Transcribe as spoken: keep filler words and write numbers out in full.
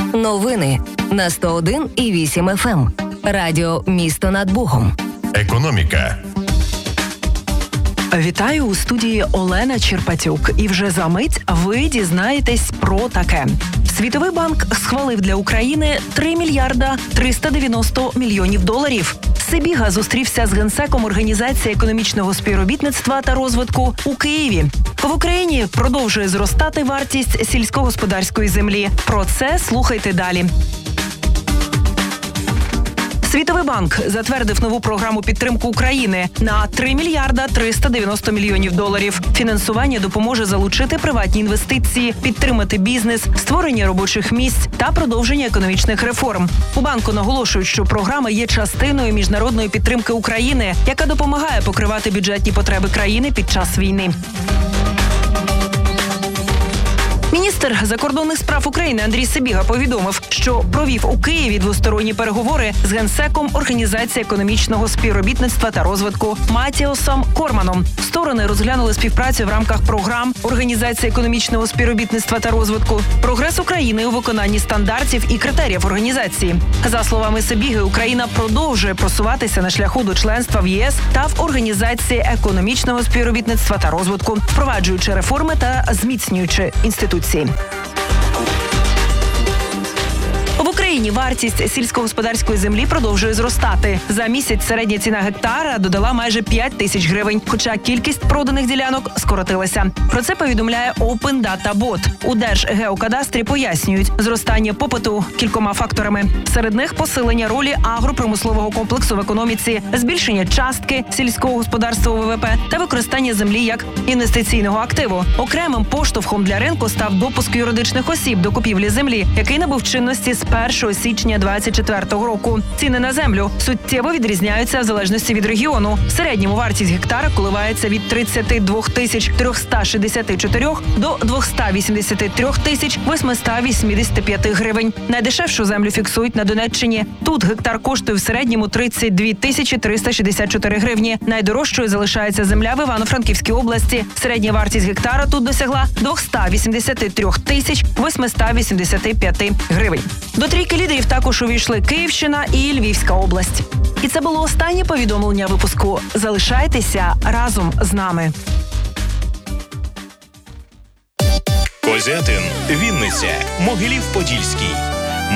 Новини на сто один і вісім еф ем. Радіо «Місто над Богом». Економіка. Вітаю, у студії Олена Черпатюк. І вже за мить ви дізнаєтесь про таке. Світовий банк схвалив для України три мільярда триста дев'яносто мільйонів доларів. Сибіга зустрівся з генсеком Організації економічного співробітництва та розвитку у Києві. В Україні продовжує зростати вартість сільськогосподарської землі. Про це слухайте далі. Світовий банк затвердив нову програму підтримки України на три мільярда триста дев'яносто мільйонів доларів. Фінансування допоможе залучити приватні інвестиції, підтримати бізнес, створення робочих місць та продовження економічних реформ. У банку наголошують, що програма є частиною міжнародної підтримки України, яка допомагає покривати бюджетні потреби країни під час війни. Міністр закордонних справ України Андрій Сибіга повідомив, що провів у Києві двосторонні переговори з генсеком Організації економічного співробітництва та розвитку Матіосом Корманом. Сторони розглянули співпрацю в рамках програм Організації економічного співробітництва та розвитку, прогрес України у виконанні стандартів і критеріїв організації. За словами Сибіги, Україна продовжує просуватися на шляху до членства в ЄС та в Організації економічного співробітництва та розвитку, впроваджуючи реформи та зміцнюючи інституції. В Україні вартість сільськогосподарської землі продовжує зростати. За місяць середня ціна гектара додала майже п'ять тисяч гривень, хоча кількість проданих ділянок скоротилася. Про це повідомляє Open Data Bot. У Держгеокадастрі пояснюють зростання попиту кількома факторами. Серед них посилення ролі агропромислового комплексу в економіці, збільшення частки сільського господарства у ВВП та використання землі як інвестиційного активу. Окремим поштовхом для ринку став допуск юридичних осіб до купівлі землі, який набув чинності з першого січня двадцять четвертого року. Ціни на землю суттєво відрізняються в залежності від регіону. В середньому вартість гектара коливається від тридцять два тисяч триста шістдесят чотири до двісті вісімдесят три тисяч вісімсот вісімдесят п'ять гривень. Найдешевшу землю фіксують на Донеччині. Тут гектар коштує в середньому тридцять дві тисячі триста шістдесят чотири гривні. Найдорожчою залишається земля в Івано-Франківській області. Середня вартість гектара тут досягла двісті вісімдесят три тисяч вісімсот вісімдесят п'ять гривень. До трійки лідерів також увійшли Київщина і Львівська область. І це було останнє повідомлення випуску. Залишайтеся разом з нами. Козятин, Вінниця, Могилів-Подільський.